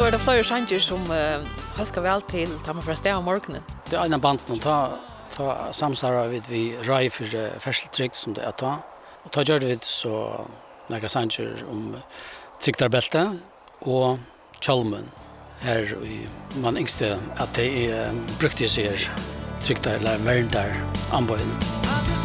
så är det fler sanger som höskar väl till tar man för att stäva morgonen. Det är en band och ta samsara vi rai för färseltryck som det är ta. Och ta gör det så några sanger om tryckarbälte och chalmen här man yngste att det är brukte sig tryckta eller världar anböjen.